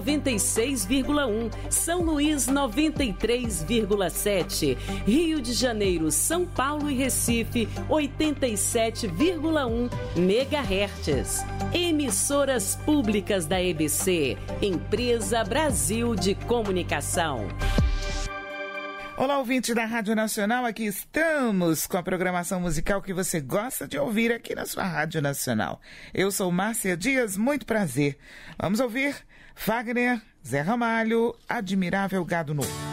96,1, São Luís 93,7, Rio de Janeiro, São Paulo e Recife 87,1 MHz. Emissoras públicas da EBC, Empresa Brasil de Comunicação. Olá, ouvinte da Rádio Nacional, aqui estamos com a programação musical que você gosta de ouvir aqui na sua Rádio Nacional. Eu sou Márcia Dias, muito prazer. Vamos ouvir Fagner, Zé Ramalho, Admirável Gado Novo.